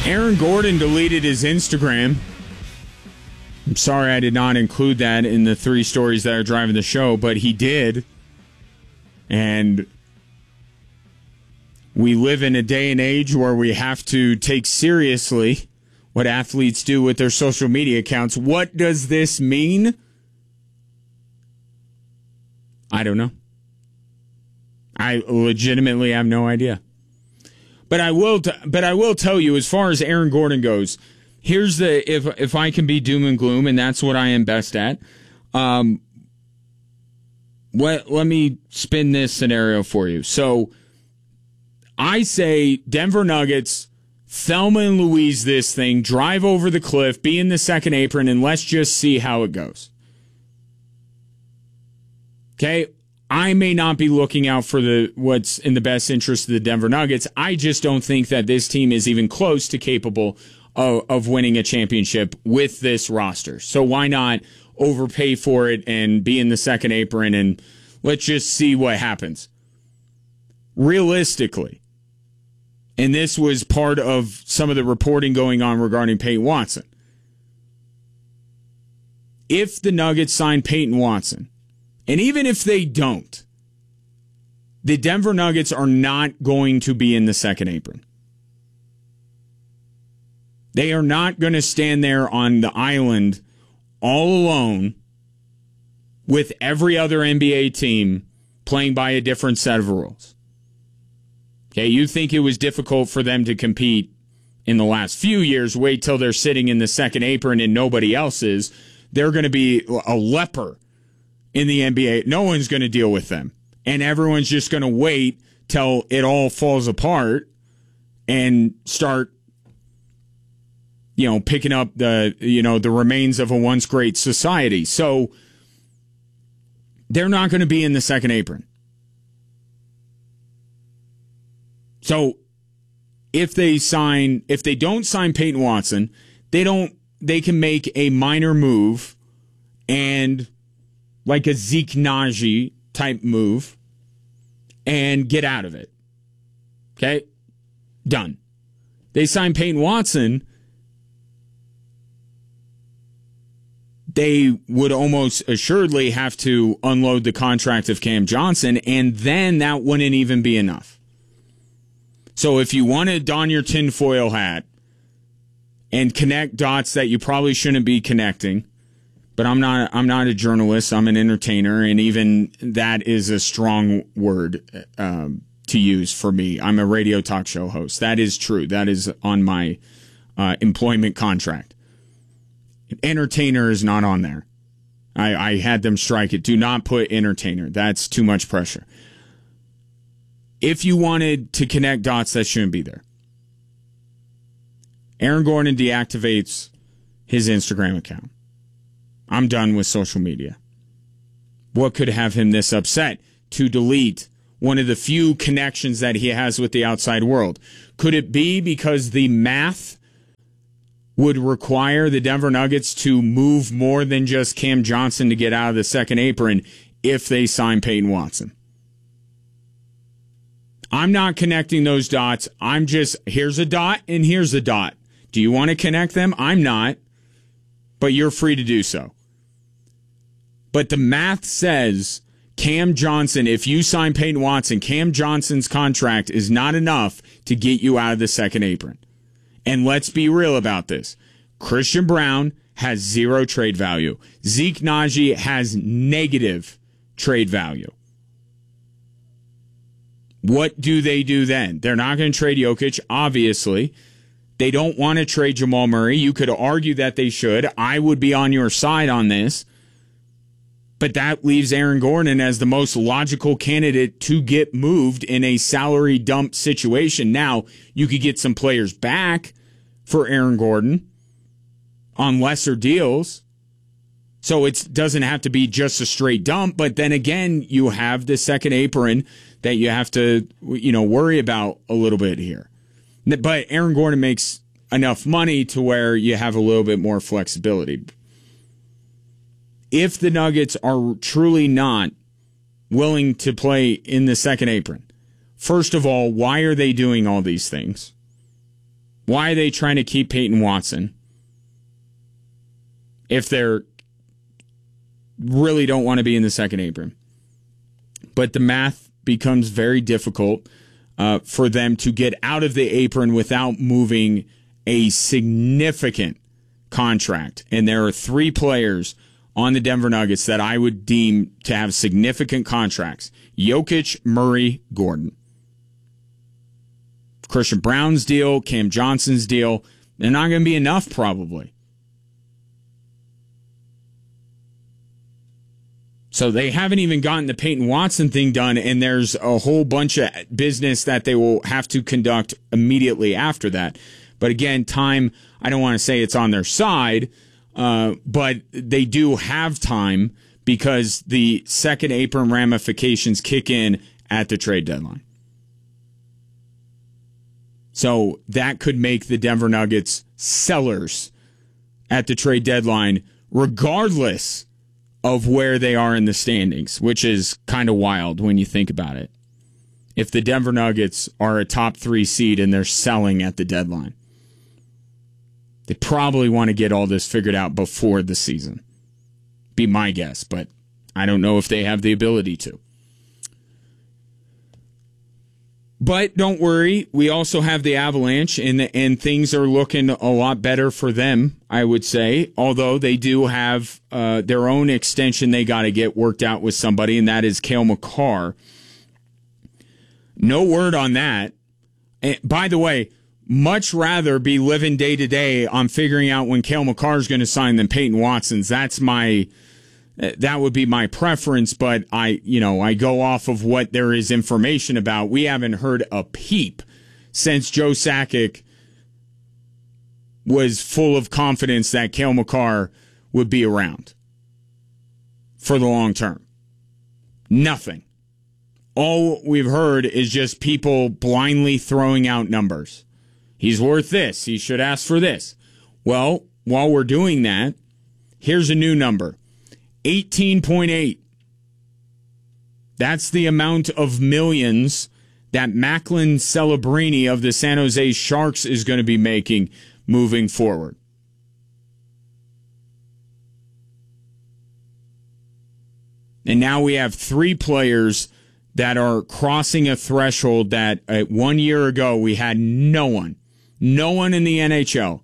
Aaron Gordon deleted his Instagram. I'm sorry I did not include that in the 3 stories that are driving the show, but he did. And we live in a day and age where we have to take seriously what athletes do with their social media accounts. What does this mean? I don't know. I legitimately have no idea. But I will tell you, as far as Aaron Gordon goes, here's the if I can be doom and gloom, and that's what I am best at. Let me spin this scenario for you. So I say Denver Nuggets, Thelma and Louise this thing, drive over the cliff, be in the second apron, and let's just see how it goes. Okay? I may not be looking out for what's in the best interest of the Denver Nuggets. I just don't think that this team is even close to capable of winning a championship with this roster. So why not overpay for it and be in the second apron, and let's just see what happens. Realistically, and this was part of some of the reporting going on regarding Peyton Watson. If the Nuggets sign Peyton Watson, and even if they don't, the Denver Nuggets are not going to be in the second apron. They are not going to stand there on the island all alone with every other NBA team playing by a different set of rules. Okay, you think it was difficult for them to compete in the last few years. Wait till they're sitting in the second apron and nobody else is. They're going to be a leper in the NBA. No one's going to deal with them. And everyone's just going to wait till it all falls apart and start, picking up the remains of a once great society. So they're not going to be in the second apron. So if they don't sign Peyton Watson, they can make a minor move and like a Zeke Naji type move and get out of it. Okay? Done. They sign Peyton Watson, they would almost assuredly have to unload the contract of Cam Johnson, and then that wouldn't even be enough. So if you want to don your tinfoil hat and connect dots that you probably shouldn't be connecting, but I'm not a journalist, I'm an entertainer, and even that is a strong word to use for me. I'm a radio talk show host. That is true. That is on my employment contract. Entertainer is not on there. I had them strike it. Do not put entertainer. That's too much pressure. If you wanted to connect dots, that shouldn't be there. Aaron Gordon deactivates his Instagram account. I'm done with social media. What could have him this upset to delete one of the few connections that he has with the outside world? Could it be because the math would require the Denver Nuggets to move more than just Cam Johnson to get out of the second apron if they sign Peyton Watson? I'm not connecting those dots. I'm just, here's a dot and here's a dot. Do you want to connect them? I'm not, but you're free to do so. But the math says Cam Johnson, if you sign Peyton Watson, Cam Johnson's contract is not enough to get you out of the second apron. And let's be real about this. Christian Braun has zero trade value. Zeke Naji has negative trade value. What do they do then? They're not going to trade Jokic, obviously. They don't want to trade Jamal Murray. You could argue that they should. I would be on your side on this. But that leaves Aaron Gordon as the most logical candidate to get moved in a salary dump situation. Now, you could get some players back for Aaron Gordon on lesser deals. So it doesn't have to be just a straight dump. But then again, you have the second apron that you have to, worry about a little bit here. But Aaron Gordon makes enough money to where you have a little bit more flexibility. If the Nuggets are truly not willing to play in the second apron, first of all, why are they doing all these things? Why are they trying to keep Peyton Watson if they're really don't want to be in the second apron? But the math becomes very difficult for them to get out of the apron without moving a significant contract. And there are 3 players on the Denver Nuggets that I would deem to have significant contracts: Jokic, Murray, Gordon. Christian Brown's deal, Cam Johnson's deal, they're not going to be enough probably. So they haven't even gotten the Peyton Watson thing done, and there's a whole bunch of business that they will have to conduct immediately after that. But again, time, I don't want to say it's on their side, but they do have time because the second apron ramifications kick in at the trade deadline. So that could make the Denver Nuggets sellers at the trade deadline, regardless of where they are in the standings, which is kind of wild when you think about it. If the Denver Nuggets are a top 3 seed and they're selling at the deadline, they probably want to get all this figured out before the season. Be my guess, but I don't know if they have the ability to. But don't worry, we also have the Avalanche, and things are looking a lot better for them, I would say, although they do have their own extension they got to get worked out with somebody, and that is Cale Makar. No word on that. And by the way, much rather be living day to day on figuring out when Cale Makar is going to sign than Peyton Watson's. That would be my preference, but I go off of what there is information about. We haven't heard a peep since Joe Sakic was full of confidence that Cale Makar would be around for the long term. Nothing. All we've heard is just people blindly throwing out numbers. He's worth this. He should ask for this. Well, while we're doing that, here's a new number. 18.8. That's the amount of millions that Macklin Celebrini of the San Jose Sharks is going to be making moving forward. And now we have 3 players that are crossing a threshold that 1 year ago we had no one in the NHL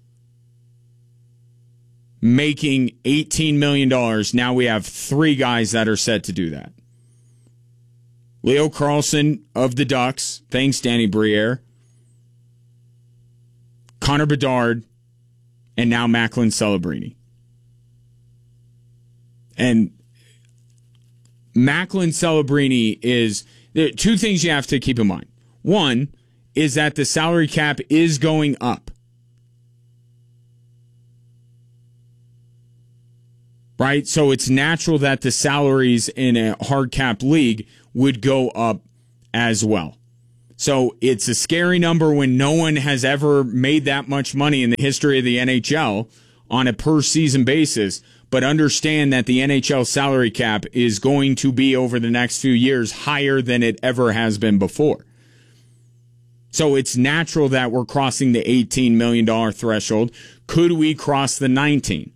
making $18 million. Now we have 3 guys that are set to do that. Leo Carlsson of the Ducks, thanks Danny Briere, Connor Bedard, and now Macklin Celebrini. And Macklin Celebrini is, there are 2 things you have to keep in mind. One is that the salary cap is going up. Right? So it's natural that the salaries in a hard cap league would go up as well. So it's a scary number when no one has ever made that much money in the history of the NHL on a per season basis. But understand that the NHL salary cap is going to be over the next few years higher than it ever has been before. So it's natural that we're crossing the $18 million threshold. Could we cross the 19?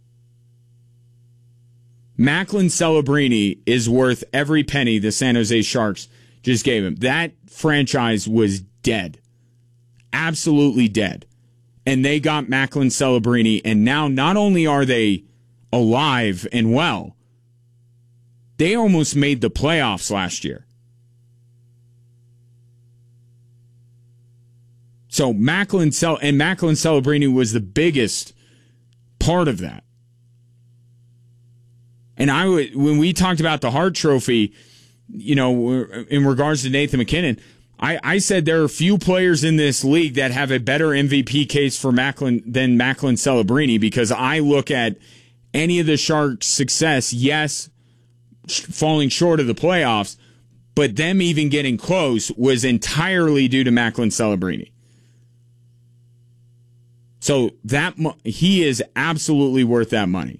Macklin Celebrini is worth every penny the San Jose Sharks just gave him. That franchise was dead. Absolutely dead. And they got Macklin Celebrini, and now not only are they alive and well, they almost made the playoffs last year. So Macklin Celebrini was the biggest part of that. And when we talked about the Hart Trophy, in regards to Nathan MacKinnon, I said there are few players in this league that have a better MVP case for Macklin than Macklin Celebrini, because I look at any of the Sharks' success, yes, falling short of the playoffs, but them even getting close was entirely due to Macklin Celebrini. So he is absolutely worth that money.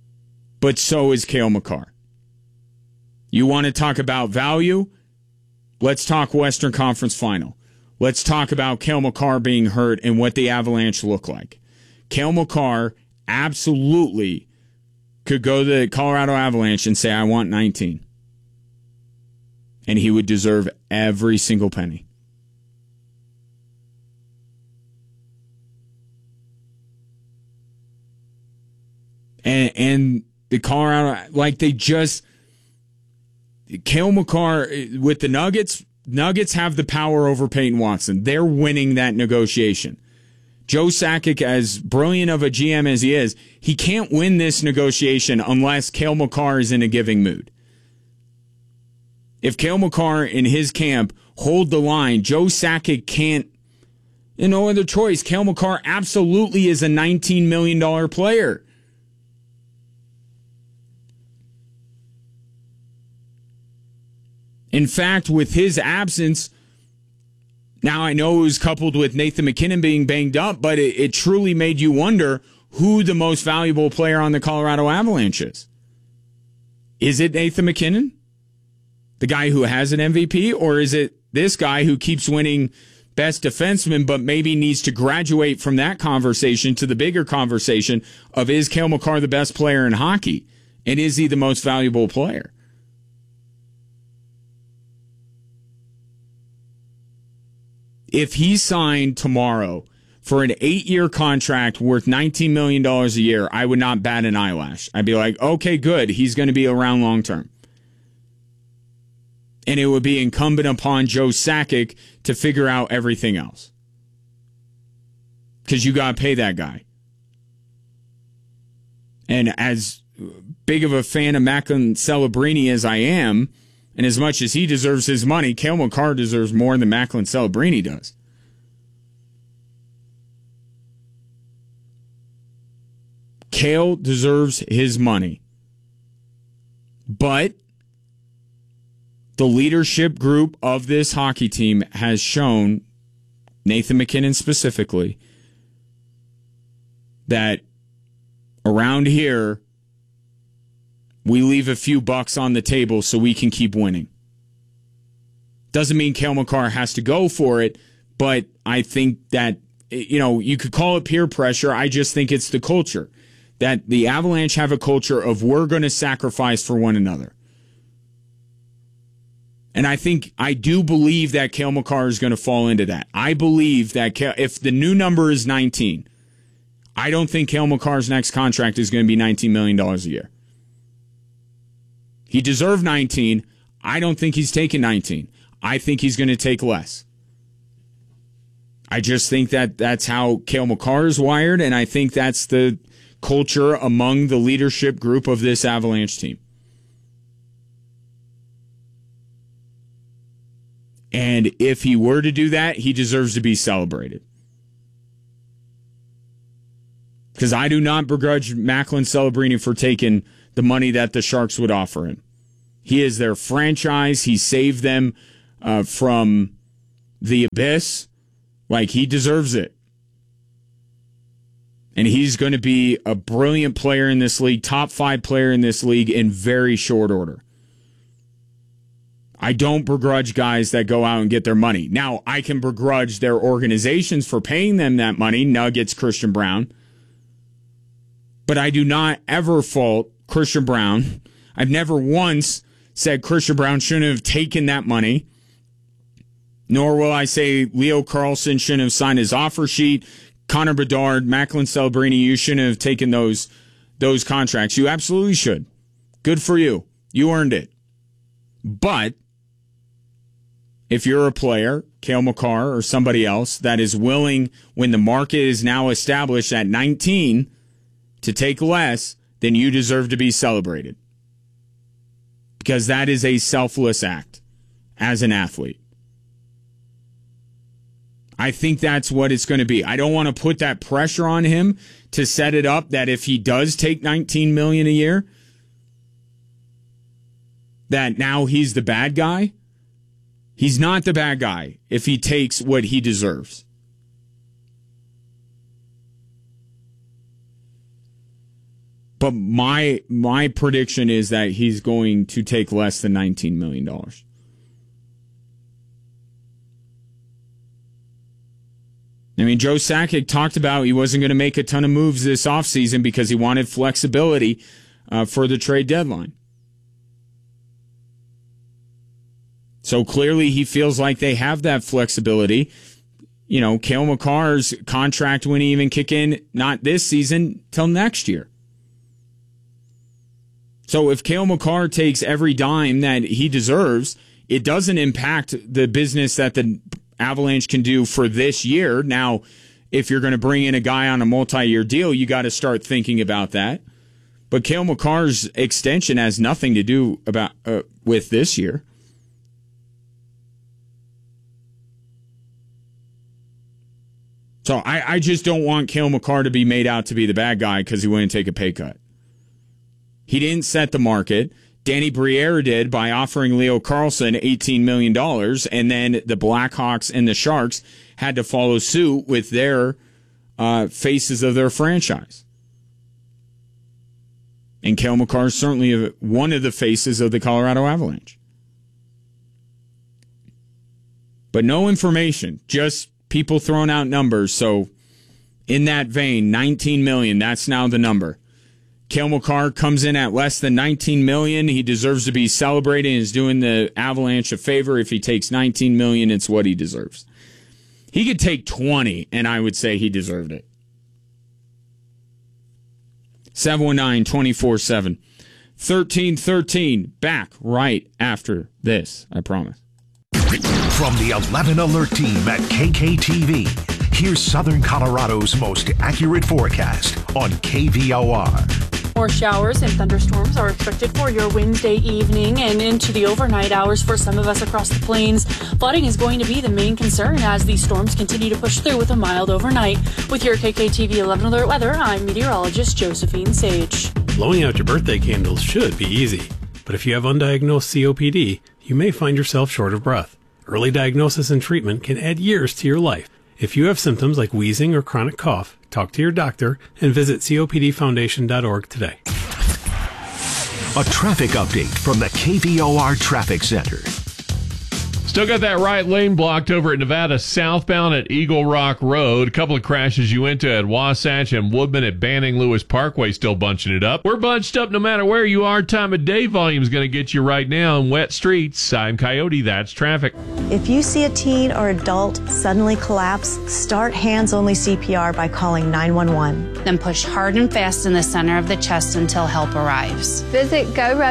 But so is Cale Makar. You want to talk about value? Let's talk Western Conference Final. Let's talk about Cale Makar being hurt and what the Avalanche look like. Cale Makar absolutely could go to the Colorado Avalanche and say, I want 19. And he would deserve every single penny. And the Colorado, like they just, Cale Makar with the Nuggets have the power over Peyton Watson. They're winning that negotiation. Joe Sakic, as brilliant of a GM as he is, he can't win this negotiation unless Cale Makar is in a giving mood. If Cale Makar and his camp hold the line, Joe Sakic can't, no other choice. Cale Makar absolutely is a $19 million player. In fact, with his absence, now I know it was coupled with Nathan MacKinnon being banged up, but it truly made you wonder who the most valuable player on the Colorado Avalanche is. Is it Nathan MacKinnon, the guy who has an MVP, or is it this guy who keeps winning best defenseman but maybe needs to graduate from that conversation to the bigger conversation of is Cale Makar the best player in hockey, and is he the most valuable player? If he signed tomorrow for an 8-year contract worth $19 million a year, I would not bat an eyelash. I'd be like, okay, good. He's going to be around long term. And it would be incumbent upon Joe Sakic to figure out everything else. Because you got to pay that guy. And as big of a fan of Macklin Celebrini as I am, and as much as he deserves his money, Cale Makar deserves more than Macklin Celebrini does. Cale deserves his money. But the leadership group of this hockey team has shown, Nathan MacKinnon specifically, that around here, we leave a few bucks on the table so we can keep winning. Doesn't mean Cale Makar has to go for it, but I think that, you could call it peer pressure. I just think it's the culture. That the Avalanche have a culture of we're going to sacrifice for one another. And I do believe that Cale Makar is going to fall into that. I believe that if the new number is 19, I don't think Cale Makar's next contract is going to be $19 million a year. He deserved 19. I don't think he's taking 19. I think he's going to take less. I just think that that's how Cale Makar is wired, and I think that's the culture among the leadership group of this Avalanche team. And if he were to do that, he deserves to be celebrated. Because I do not begrudge Macklin Celebrini for taking the money that the Sharks would offer him. He is their franchise. He saved them from the abyss. Like, he deserves it. And he's going to be a brilliant player in this league, top 5 player in this league in very short order. I don't begrudge guys that go out and get their money. Now, I can begrudge their organizations for paying them that money, Nuggets, Christian Brown. But I do not ever fault Christian Brown. I've never once said Christian Brown shouldn't have taken that money. Nor will I say Leo Carlsson shouldn't have signed his offer sheet. Connor Bedard, Macklin Celebrini, you shouldn't have taken those contracts. You absolutely should. Good for you. You earned it. But if you're a player, Cale Makar or somebody else, that is willing, when the market is now established at 19, to take less, then you deserve to be celebrated. Because that is a selfless act as an athlete. I think that's what it's going to be. I don't want to put that pressure on him to set it up that if he does take $19 million a year, that now he's the bad guy. He's not the bad guy if he takes what he deserves. But my prediction is that he's going to take less than $19 million. I mean, Joe Sakic talked about he wasn't going to make a ton of moves this offseason because he wanted flexibility for the trade deadline. So clearly he feels like they have that flexibility. You know, Cale Makar's contract wouldn't even kick in, not this season, till next year. So if Cale Makar takes every dime that he deserves, it doesn't impact the business that the Avalanche can do for this year. Now, if you're going to bring in a guy on a multi-year deal, you got to start thinking about that. But Cale Makar's extension has nothing to do about with this year. So I just don't want Cale Makar to be made out to be the bad guy because he wouldn't take a pay cut. He didn't set the market. Danny Briere did by offering Leo Carlsson $18 million, and then the Blackhawks and the Sharks had to follow suit with their faces of their franchise. And Cale Makar is certainly one of the faces of the Colorado Avalanche. But no information, just people throwing out numbers. So in that vein, $19 million, that's now the number. Cale Makar comes in at less than $19 million. He deserves to be celebrating and is doing the Avalanche a favor. If he takes $19 million, it's what he deserves. He could take 20, and I would say he deserved it. 719-24-7. 1313, back right after this, I promise. From the 11 Alert team at KKTV, here's Southern Colorado's most accurate forecast on KVOR. More showers and thunderstorms are expected for your Wednesday evening and into the overnight hours for some of us across the plains. Flooding is going to be the main concern as these storms continue to push through with a mild overnight. With your KKTV 11 Alert weather, I'm meteorologist Josephine Sage. Blowing out your birthday candles should be easy, but if you have undiagnosed COPD, you may find yourself short of breath. Early diagnosis and treatment can add years to your life. If you have symptoms like wheezing or chronic cough, talk to your doctor and visit copdfoundation.org today. A traffic update from the KVOR Traffic Center. Still got that right lane blocked over at Nevada southbound at Eagle Rock Road. A couple of crashes you went to at Wasatch and Woodman at Banning Lewis Parkway still bunching it up. We're bunched up no matter where you are. Time of day volume is going to get you right now on wet streets. I'm Coyote. That's traffic. If you see a teen or adult suddenly collapse, start hands-only CPR by calling 911. Then push hard and fast in the center of the chest until help arrives. Visit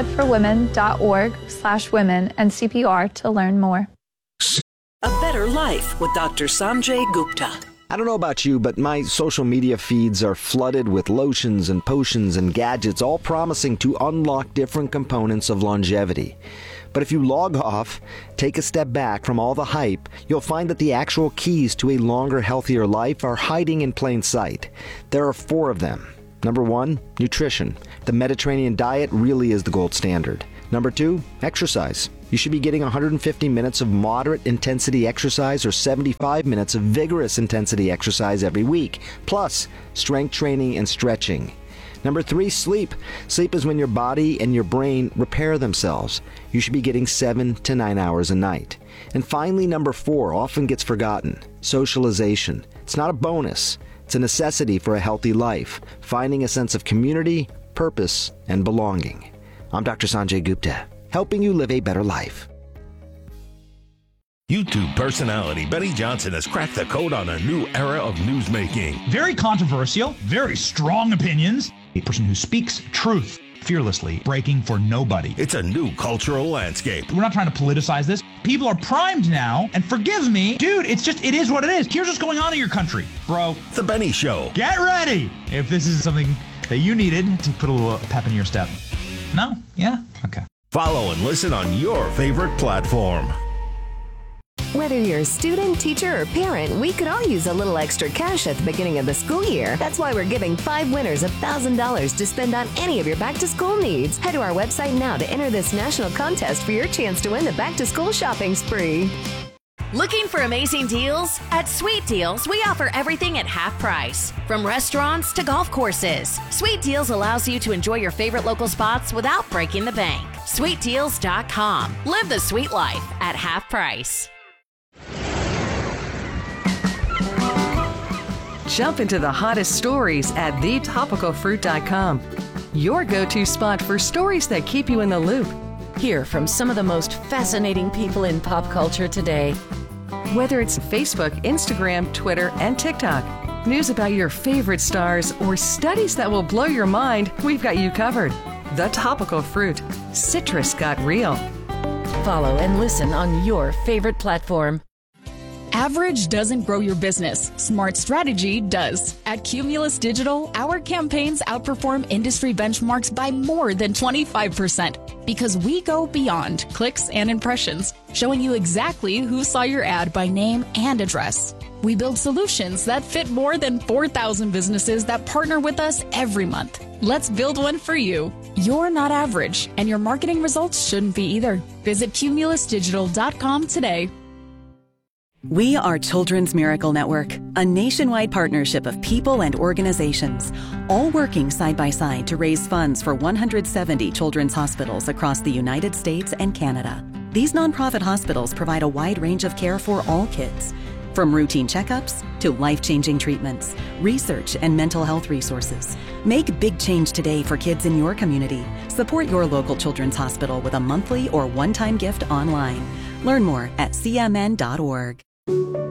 goredforwomen.org/women and CPR to learn more. A better life with Dr. Sanjay Gupta. I don't know about you, but my social media feeds are flooded with lotions and potions and gadgets, all promising to unlock different components of longevity. But if you log off, take a step back from all the hype, you'll find that the actual keys to a longer, healthier life are hiding in plain sight. There are 4 of them. Number 1, nutrition. The Mediterranean diet really is the gold standard. Number 2, exercise. You should be getting 150 minutes of moderate intensity exercise or 75 minutes of vigorous intensity exercise every week, plus strength training and stretching. Number 3, sleep. Sleep is when your body and your brain repair themselves. You should be getting 7 to 9 hours a night. And finally, number 4 often gets forgotten. Socialization. It's not a bonus. It's a necessity for a healthy life, finding a sense of community, purpose, and belonging. I'm Dr. Sanjay Gupta, helping you live a better life. YouTube personality Benny Johnson has cracked the code on a new era of newsmaking. Very controversial, very strong opinions. A person who speaks truth fearlessly, breaking for nobody. It's a new cultural landscape. We're not trying to politicize this. People are primed now, and forgive me, dude, it is what it is. Here's what's going on in your country, bro. The Benny Show. Get ready if this is something that you needed to put a little pep in your step. No? Yeah? Okay. Follow and listen on your favorite platform. Whether you're a student, teacher, or parent, we could all use a little extra cash at the beginning of the school year. That's why we're giving 5 winners $1,000 to spend on any of your back-to-school needs. Head to our website now to enter this national contest for your chance to win the back-to-school shopping spree. Looking for amazing deals? At Sweet Deals, we offer everything at half price. From restaurants to golf courses, Sweet Deals allows you to enjoy your favorite local spots without breaking the bank. SweetDeals.com. Live the sweet life at half price. Jump into the hottest stories at thetopicalfruit.com. Your go-to spot for stories that keep you in the loop. Hear from some of the most fascinating people in pop culture today. Whether it's Facebook, Instagram, Twitter, and TikTok, news about your favorite stars, or studies that will blow your mind, we've got you covered. The Topical Fruit. Citrus got real. Follow and listen on your favorite platform. Average doesn't grow your business. Smart strategy does. At Cumulus Digital, our campaigns outperform industry benchmarks by more than 25% because we go beyond clicks and impressions, showing you exactly who saw your ad by name and address. We build solutions that fit more than 4,000 businesses that partner with us every month. Let's build one for you. You're not average, and your marketing results shouldn't be either. Visit cumulusdigital.com today. We are Children's Miracle Network, a nationwide partnership of people and organizations, all working side by side to raise funds for 170 children's hospitals across the United States and Canada. These nonprofit hospitals provide a wide range of care for all kids, from routine checkups to life-changing treatments, research, and mental health resources. Make big change today for kids in your community. Support your local children's hospital with a monthly or one-time gift online. Learn more at cmn.org.